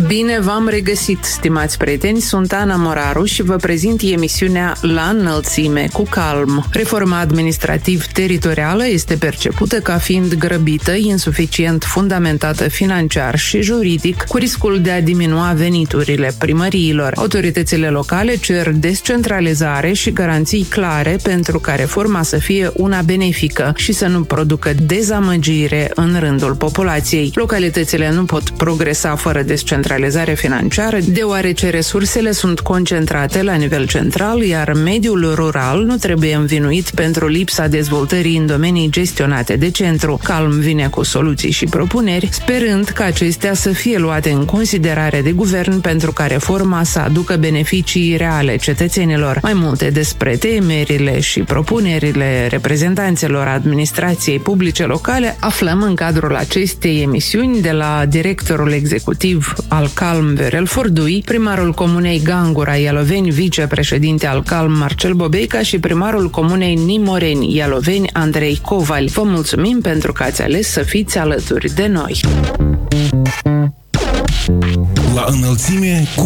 Bine v-am regăsit, stimați prieteni, sunt Ana Moraru și vă prezint emisiunea La înălțime cu calm. Reforma administrativ-teritorială este percepută ca fiind grăbită, insuficient fundamentată financiar și juridic, cu riscul de a diminua veniturile primăriilor. Autoritățile locale cer descentralizare și garanții clare pentru ca reforma să fie una benefică și să nu producă dezamăgire în rândul populației. Localitățile nu pot progresa fără descentralizare financiară, deoarece resursele sunt concentrate la nivel central, iar mediul rural nu trebuie învinuit pentru lipsa dezvoltării în domenii gestionate de centru. Calm vine cu soluții și propuneri, sperând ca acestea să fie luate în considerare de guvern pentru ca reforma să aducă beneficii reale cetățenilor. Mai multe despre temerile și propunerile reprezentanților administrației publice locale aflăm în cadrul acestei emisiuni de la directorul executiv al Calm, Viorel Furdui, primarul comunei Gangura, Ialoveni, vicepreședinte al Calm, Marcel Bobeica și primarul comunei Nimoreni, Ialoveni, Andrei Covali. Vă mulțumim pentru că ați ales să fiți alături de noi. La înălțime cu